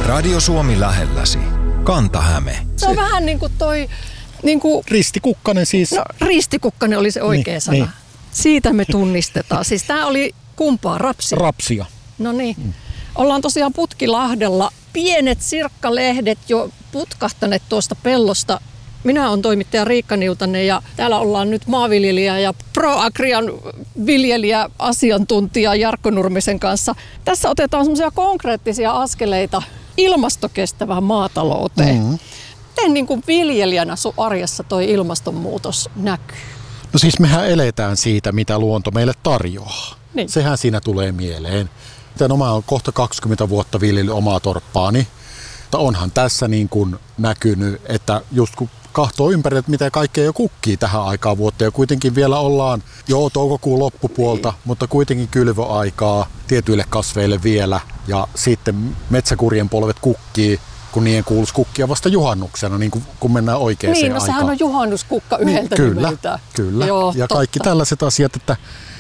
Radio Suomi lähelläsi. Kanta-Häme. Se on vähän niin kuin toi... Niin kuin, ristikukkanen siis. No, ristikukkanen oli se oikea sana. Niin. Siitä me tunnistetaan. Siis tää oli kumpaa? Rapsia? Rapsia. No niin. Ollaan tosiaan Putkilahdella. Pienet sirkkalehdet jo putkahtaneet tuosta pellosta. Minä olen toimittaja Riikka Niutanen ja täällä ollaan nyt maanviljelijä ja ProAgrian viljelijä asiantuntija Jarkko Nurmisen kanssa. Tässä otetaan semmoisia konkreettisia askeleita ilmastokestävään maatalouteen. Miten niin kuin viljelijänä sun arjessa toi ilmastonmuutos näkyy? No siis mehän eletään siitä, mitä luonto meille tarjoaa. Niin. Sehän siinä tulee mieleen. Mä oon kohta 20 vuotta viljellyt omaa torppaani. Mutta onhan tässä niin kuin näkynyt, että just kun kahtoo ympäri, että mitä kaikkea jo kukkii tähän aikaan vuotta. Ja kuitenkin vielä ollaan toukokuun loppupuolta, mutta kuitenkin kylvöaikaa tietyille kasveille vielä. Ja sitten metsäkurjen polvet kukkii, kun niiden kuuluisi kukkia vasta juhannuksena, niin kun mennään oikeaan aikaan. Niin, no sehän on juhannuskukka yhdeltä nimeltä. Kyllä, joo, ja totta. kaikki tällaiset asiat, että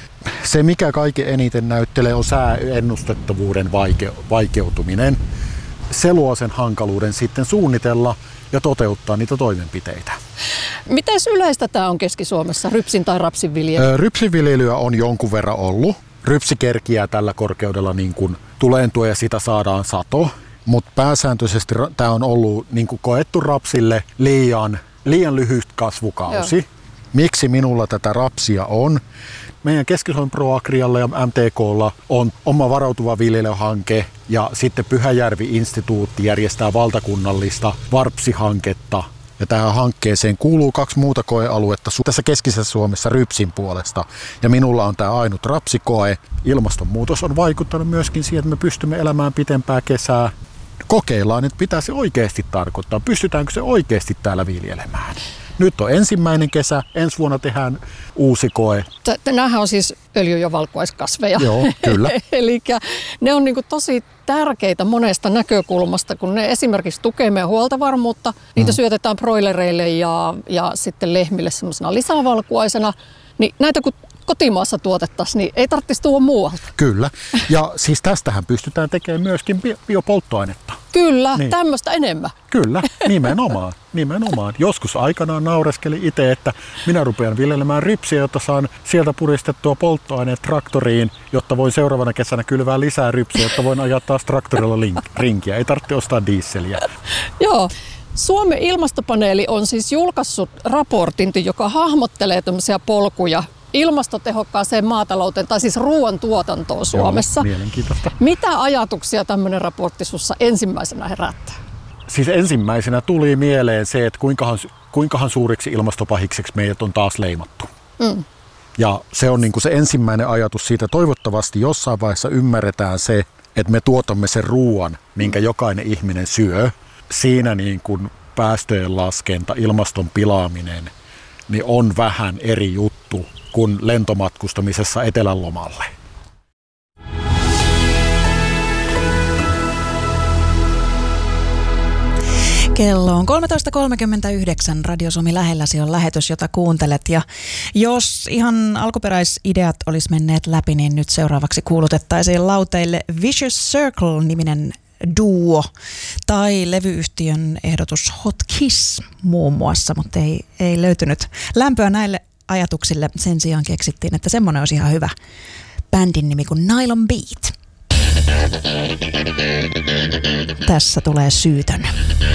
se mikä kaiken eniten näyttelee on sääennustettavuuden vaikeutuminen. Se luo sen hankaluuden sitten suunnitella ja toteuttaa niitä toimenpiteitä. Miten yleistä tämä on Keski-Suomessa, rypsin tai rapsin viljely? Rypsiviljelyä on jonkun verran ollut. Rypsi kerkiää tällä korkeudella niin kuin tuleentua ja sitä saadaan sato. Mutta pääsääntöisesti tämä on ollut niin kuin koettu rapsille liian lyhyt kasvukausi. Joo. Miksi minulla tätä rapsia on? Meidän Keski-Suomen ProAgrialla ja MTKlla on oma varautuva viljelyhanke ja sitten Pyhäjärvi-instituutti järjestää valtakunnallista VARPSI-hanketta. Ja tähän hankkeeseen kuuluu 2 muuta koealuetta tässä keskisessä Suomessa rypsin puolesta. Ja minulla on tämä ainut rapsikoe. Ilmastonmuutos on vaikuttanut myöskin siihen, että me pystymme elämään pitempää kesää. Kokeillaan, että mitä se oikeasti tarkoittaa. Pystytäänkö se oikeasti täällä viljelemään? Nyt on ensimmäinen kesä, ensi vuonna tehdään uusi koe. Nämähän on siis öljy- ja valkuaiskasveja. Joo, kyllä. Eli ne on niinku tosi tärkeitä monesta näkökulmasta, kun ne esimerkiksi tukee meidän huoltovarmuutta. Niitä syötetään broilereille ja sitten lehmille semmoisena lisävalkuaisena. Niin näitä kun kotimaassa tuotettaisiin, niin ei tarvitsisi tuoda muualta. Kyllä. Ja siis tästähän pystytään tekemään myöskin biopolttoainetta. Kyllä, niin. Tämmöistä enemmän. Kyllä, nimenomaan. Joskus aikanaan naureskelin itse, että minä rupean viljelemään rypsiä, jotta saan sieltä puristettua polttoaineet traktoriin, jotta voin seuraavana kesänä kylvää lisää rypsiä, jotta voin ajaa taas traktorilla rinkiä. Ei tarvitse ostaa dieseliä. Joo. Suomen ilmastopaneeli on siis julkaissut raportin, joka hahmottelee tämmöisiä polkuja ilmastotehokkaaseen maatalouteen, tai siis ruoantuotantoon Suomessa. Joo, mielenkiintoista. Mitä ajatuksia tämmöinen raportti sussa ensimmäisenä herättää? Siis ensimmäisenä tuli mieleen se, että kuinkahan suuriksi ilmastopahikseksi meidät on taas leimattu. Ja se on niin kuin se ensimmäinen ajatus siitä. Toivottavasti jossain vaiheessa ymmärretään se, että me tuotamme sen ruoan, minkä jokainen ihminen syö. Siinä niin kuin päästöjen laskenta, ilmaston pilaaminen, niin on vähän eri juttu kuin lentomatkustamisessa etelän lomalle. Kello on 13.39. Radio Suomi lähelläsi on lähetys, jota kuuntelet. Ja jos ihan alkuperäisideat olisi menneet läpi, niin nyt seuraavaksi kuulutettaisiin lauteille Vicious Circle-niminen duo tai levyyhtiön ehdotus Hot Kiss muun muassa, mutta ei löytynyt lämpöä näille ajatuksille. Sen sijaan keksittiin, että semmoinen olisi ihan hyvä bändin nimi kuin Nylon Beat. Tässä tulee Syytön.